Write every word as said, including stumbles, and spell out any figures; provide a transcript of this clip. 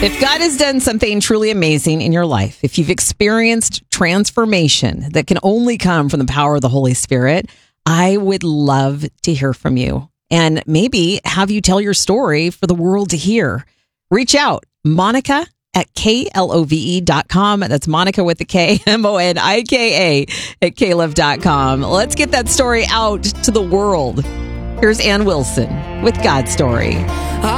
If God has done something truly amazing in your life, if you've experienced transformation that can only come from the power of the Holy Spirit, I would love to hear from you and maybe have you tell your story for the world to hear. Reach out, Monica at K L O V E dot com. That's Monica with the K, M O N I K A at K L O V dot com. Let's get that story out to the world. Here's Ann Wilson with God's Story.